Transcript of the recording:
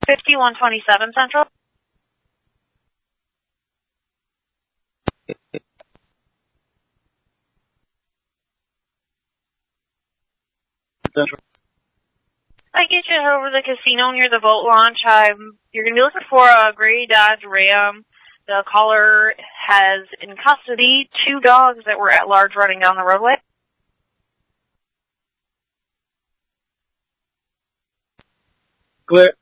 5127 Central. I get you over to the casino near the boat launch. You're going to be looking for a gray Dodge Ram. The caller has in custody 2 dogs that were at large running down the roadway. Clear.